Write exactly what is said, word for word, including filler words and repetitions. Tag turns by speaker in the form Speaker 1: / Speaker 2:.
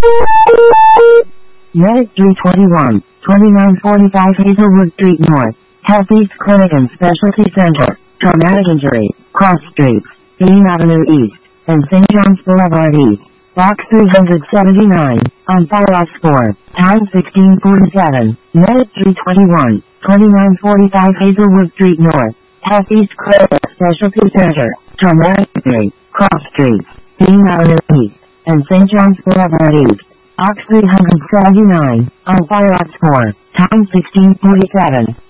Speaker 1: Medic three twenty-one, twenty-nine forty-five Hazelwood Street North, Healtheast Clinic and Specialty Center, Traumatic Injury, Cross Streets, Bean Avenue East, and Saint John's Boulevard East, Box three seventy-nine, on Fire Ops four, Pound sixteen forty-seven, Medic three twenty-one, twenty-nine forty-five Hazelwood Street North, Healtheast Clinic and Specialty Center, Traumatic Injury, Cross Streets, Bean Avenue East, and Saint John's Boulevard East, Box three seventy-nine, on Fire Ops four, Pound sixteen forty-seven.